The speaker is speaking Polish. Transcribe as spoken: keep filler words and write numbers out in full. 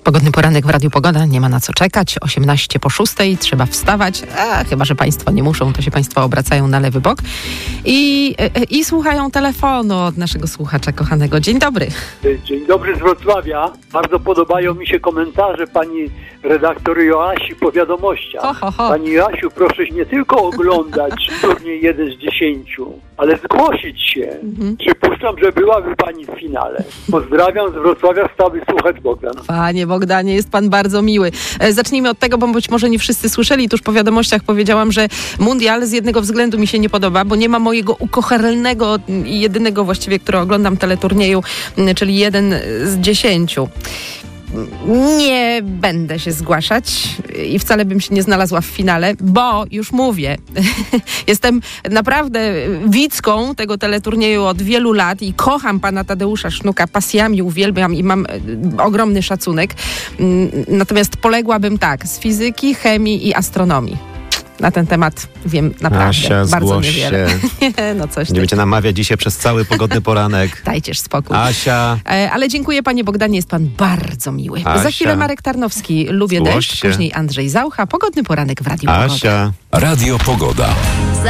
Pogodny poranek w Radiu Pogoda, nie ma na co czekać. osiemnaście po szóstej, trzeba wstać, a chyba że państwo nie muszą, to się państwo obracają na lewy bok i, i, i słuchają telefonu od naszego słuchacza kochanego. Dzień dobry. Dzień dobry z Wrocławia. Bardzo podobają mi się komentarze pani redaktor Joasi po wiadomościach. Ho, ho, ho. Pani Joasiu, proszę nie tylko oglądać turniej jeden z dziesięciu, ale zgłosić się. Mhm. Przypuszczam, że byłaby pani w finale. Pozdrawiam z Wrocławia, stały słuchacz Bogdan. Panie Bogdanie, jest pan bardzo miły. E, zacznijmy od tego, bo być może nie wszyscy słyszeli. Tuż po wiadomościach powiedziałam, że mundial z jednego względu mi się nie podoba, bo nie ma mojego ukochanego i jedynego właściwie, który oglądam teleturnieju, czyli jeden z dziesięciu. Nie będę się zgłaszać i wcale bym się nie znalazła w finale, bo już mówię, jestem naprawdę widzką tego teleturnieju od wielu lat i kocham pana Tadeusza Sznuka, pasjami uwielbiam i mam ogromny szacunek. Natomiast poległabym tak, z fizyki, chemii i astronomii. Na ten temat wiem naprawdę Asia, bardzo zgłoś niewiele. się. No coś Nie będzie namawiać dzisiaj przez cały pogodny poranek. Dajcież spokój. Asia. E, ale dziękuję panie Bogdanie, jest pan bardzo miły. Asia. Za chwilę Marek Tarnowski, Lubię Zgłoś deszcz, się. później Andrzej Zaucha, pogodny poranek w Radiu Pogoda. Asia. Radio Pogoda.